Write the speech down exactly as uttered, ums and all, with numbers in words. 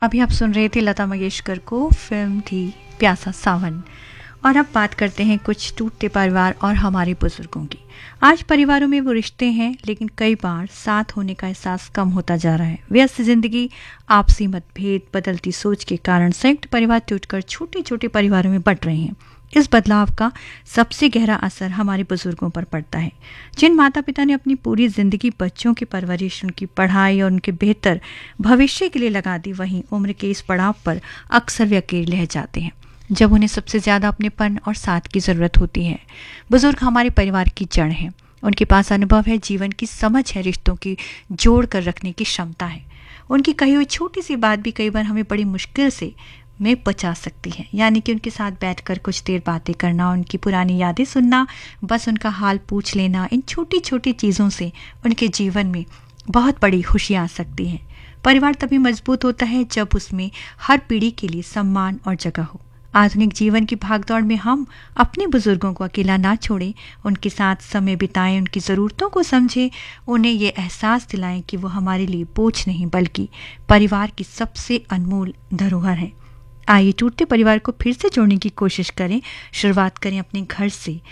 अभी आप सुन रहे थे लता मंगेशकर को, फिल्म थी प्यासा सावन। और अब बात करते हैं कुछ टूटते परिवार और हमारे बुजुर्गों की। आज परिवारों में वो रिश्ते हैं, लेकिन कई बार साथ होने का एहसास कम होता जा रहा है। व्यस्त जिंदगी, आपसी मतभेद, बदलती सोच के कारण संयुक्त परिवार टूटकर छोटे छोटे परिवारों में बंट रहे हैं। इस बदलाव का सबसे गहरा असर हमारे बुजुर्गों पर पड़ता है। जिन माता पिता ने अपनी पूरी जिंदगी बच्चों की परवरिश, उनकी पढ़ाई और उनके बेहतर भविष्य के लिए लगा दी, वहीं उम्र के इस पड़ाव पर अक्सर वे अकेले रह जाते हैं जब उन्हें सबसे ज्यादा अपनेपन और साथ की जरूरत होती है। बुजुर्ग हमारे परिवार की जड़ हैं। उनके पास अनुभव है, जीवन की समझ है, रिश्तों की जोड़ कर रखने की क्षमता है। उनकी कही हुई छोटी सी बात भी कई बार हमें बड़ी मुश्किल से में बचा सकती है। यानी कि उनके साथ बैठकर कुछ देर बातें करना, उनकी पुरानी यादें सुनना, बस उनका हाल पूछ लेना, इन छोटी छोटी चीज़ों से उनके जीवन में बहुत बड़ी खुशी आ सकती है। परिवार तभी मजबूत होता है जब उसमें हर पीढ़ी के लिए सम्मान और जगह हो। आधुनिक जीवन की भागदौड़ में हम अपने बुजुर्गों को अकेला ना छोड़ें, उनके साथ समय बिताएं, उनकी ज़रूरतों को समझें, उन्हें ये एहसास दिलाएं कि वो हमारे लिए बोझ नहीं बल्कि परिवार की सबसे अनमोल धरोहर है। आइए टूटते परिवार को फिर से जोड़ने की कोशिश करें। शुरुआत करें अपने घर से।